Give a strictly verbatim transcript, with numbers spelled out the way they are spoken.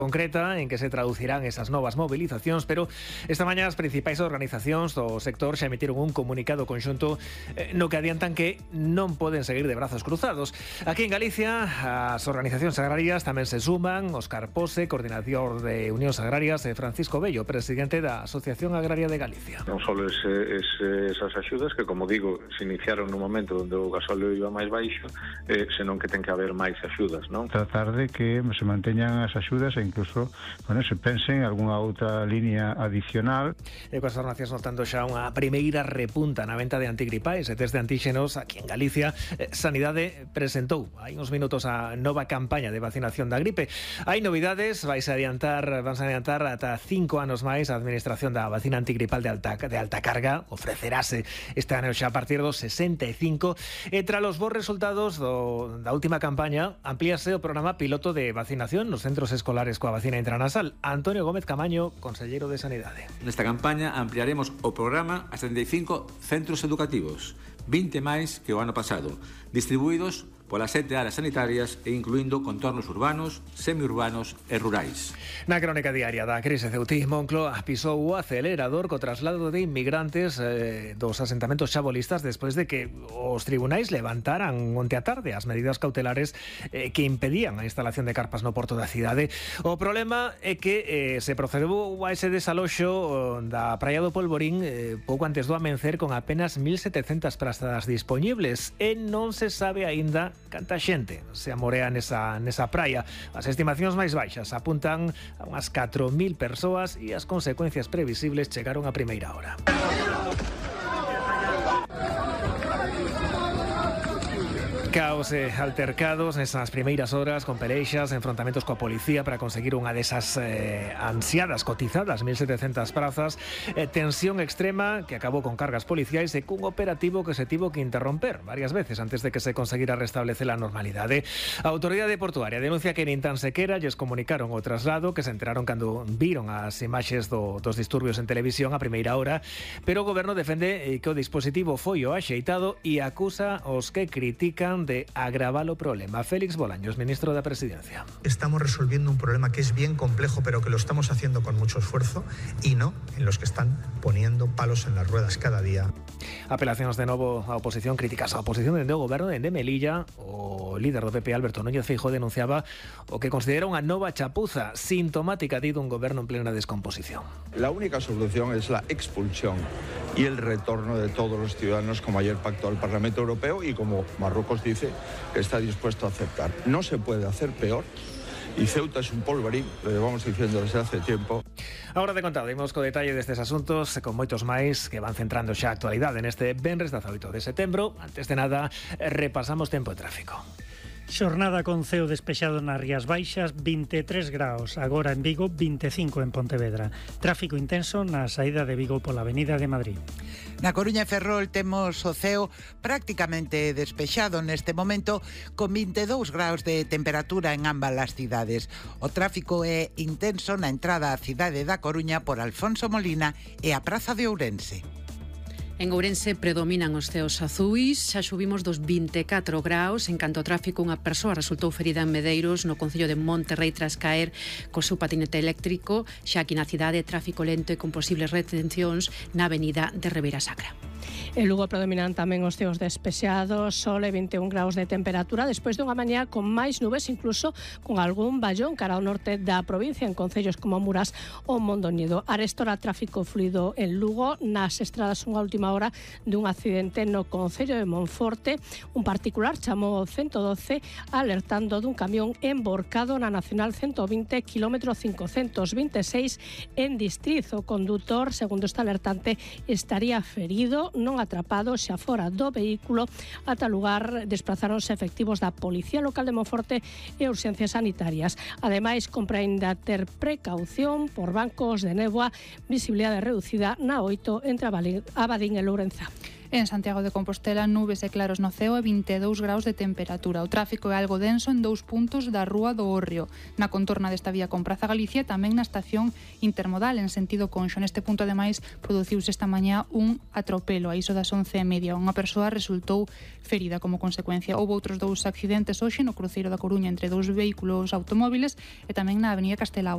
concreta en que se traducirán esas novas movilizacións, pero esta mañá as principais organizacións do sector xa emitiron un comunicado conxunto eh, no que adiantan que non poden seguir de brazos cruzados. Aquí en Galicia, as organizacións agrarias tamén se suman. Óscar Pose, coordinador de Unións Agrarias, e Francisco Bello, presidente da Asociación Agraria de Galicia. Non só ese, ese, esas axudas que, como digo, se iniciaron no momento onde o gasóleo iba máis baixo, eh, senón que ten que haber máis axudas, non? Tratar de que se manteñan as axudas e incluso, bueno, se pense en algunha outra línea adicional. E coas farmacias notando xa unha primeira repunta na venta de antigripais e test de antíxenos aquí en Galicia, eh, Sanidade presentou hai uns minutos a nova campaña de vacinación da gripe. Hai novidades, vais a adiantar, vamos a adiantar ata cinco anos máis a administración da vacina antigripal de alta, de alta carga, ofrecerase este ano xa a partir dos sesenta e cinco, e tras os bons resultados do, da última campaña, amplíase o programa piloto de vacinación nos centros escolares coa vacina intranasal. Antonio Gómez Camaño, conselleiro de Sanidade. Nesta campaña ampliaremos o programa a setenta e cinco centros educativos, vinte máis que o ano pasado, distribuídos polas sete áreas sanitarias e incluindo contornos urbanos, semiurbanos e rurais. Na crónica diaria da crise Ceutí, Moncloa pisou o acelerador co traslado de inmigrantes eh, dos asentamentos chabolistas despois de que os tribunais levantaran onte a tarde as medidas cautelares eh, que impedían a instalación de carpas no porto da cidade. O problema é que eh, se procedeu a ese desaloxo da Praia do Polvorín eh, pouco antes do amencer con apenas mil setecentas prazas dispoñibles e non se sabe aínda canta xente se amorea nesa, nesa praia. As estimacións máis baixas apuntan a unhas catro mil persoas e as consecuencias previsibles chegaron a primeira hora. Caos e altercados nesas primeiras horas con pelexas, enfrontamentos coa policía para conseguir unha desas eh, ansiadas cotizadas mil setecentas prazas, eh, tensión extrema que acabou con cargas policiais e cun operativo que se tivo que interromper varias veces antes de que se conseguira restablecer a normalidade. A Autoridade Portuaria denuncia que nin tan sequera lles comunicaron o traslado, que se enteraron cando viron as imaxes do, dos disturbios en televisión a primeira hora, pero o Goberno defende eh, que o dispositivo foi o axeitado e acusa os que critican de agravar o problema. Félix Bolaños, ministro da Presidencia. Estamos resolviendo un problema que es bien complejo, pero que lo estamos haciendo con mucho esfuerzo y no en los que están poniendo palos en las ruedas cada día. Apelacións de novo á oposición, críticas á oposición dende o Goberno de Melilla. O líder do P P, Alberto Núñez Feijóo, denunciaba o que considera unha nova chapuza sintomática de un goberno en plena descomposición. La única solución es la expulsión y el retorno de todos los ciudadanos, como ayer pactó el Parlamento Europeo y como Marruecos dice que está dispuesto a aceptar. No se puede hacer peor. Y Ceuta es un polvorín, lo llevamos diciendo desde hace tiempo. Ahora de contado, imos co detalle destes asuntos con moitos máis que van centrando xa a actualidade neste venres dezaoito de setembro. Antes de nada, repasamos tempo e tráfico. Xornada con ceo despexado nas Rías Baixas, vinte e tres graos. Agora en Vigo, vinte e cinco en Pontevedra. Tráfico intenso na saída de Vigo pola Avenida de Madrid. Na Coruña e Ferrol temos o ceo prácticamente despexado neste momento, con vinte e dous graos de temperatura en ambas as cidades. O tráfico é intenso na entrada á cidade da Coruña por Alfonso Molina e a Praza de Ourense. En Ourense predominan os ceos azuis, xa subimos dos vinte e catro graos. En canto ao tráfico, unha persoa resultou ferida en Medeiros, no concello de Monterrei, tras caer co seu patinete eléctrico. Xa aquí na cidade, tráfico lento e con posibles retencións na avenida de Ribeira Sacra. En Lugo predominan tamén os ceos despexados, sol e vinte e un graus de temperatura, despois dunha mañá con máis nubes, incluso con algún vallón cara ao norte da provincia, en concellos como Muras ou Mondoñedo. Arestora tráfico fluido en Lugo, nas estradas unha última hora dun accidente no concello de Monforte. Un particular chamou o ciento doce alertando dun camión emborcado na Nacional ciento vinte, kilómetro cincocentos vinte e seis en Distriz. O condutor, segundo este alertante, estaría ferido, non atrapado, xa fora do vehículo. Ata lugar desplazáronse efectivos da Policía Local de Monforte e urxencias sanitarias. Ademais, compra aínda ter precaución por bancos de néboa, visibilidade reducida na oito entre Abadín e Lourenza. En Santiago de Compostela, nubes e claros no ceo e vinte e dous graus de temperatura. O tráfico é algo denso en dous puntos da Rúa do Hórreo, na contorna desta vía con Praza Galicia, tamén na estación intermodal en sentido Conxo. Neste punto, ademais, produciuse esta mañá un atropelo a iso das once e media. Unha persoa resultou ferida como consecuencia. Houve outros dous accidentes hoxe no cruceiro da Coruña entre dous vehículos automóviles e tamén na avenida Castelao.